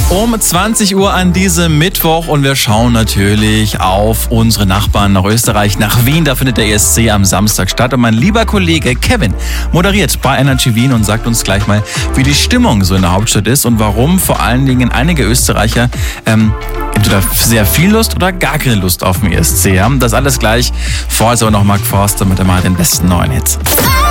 Um 20 Uhr an diesem Mittwoch und wir schauen natürlich auf unsere Nachbarn nach Österreich, nach Wien. Da findet der ESC am Samstag statt und mein lieber Kollege Kevin moderiert bei Energy Wien und sagt uns gleich mal, wie die Stimmung so in der Hauptstadt ist und warum vor allen Dingen einige Österreicher entweder sehr viel Lust oder gar keine Lust auf den ESC haben. Das alles gleich. Vorher aber noch Mark Forster mit den besten neuen Hits.